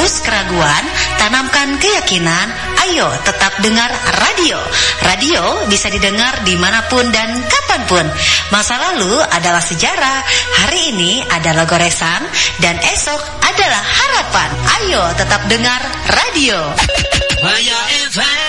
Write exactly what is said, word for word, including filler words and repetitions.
hapus keraguan, tanamkan keyakinan. Ayo tetap dengar radio. Radio bisa didengar dimanapun dan kapanpun. Masa lalu adalah sejarah, hari ini adalah goresan, dan esok adalah harapan. Ayo tetap dengar radio.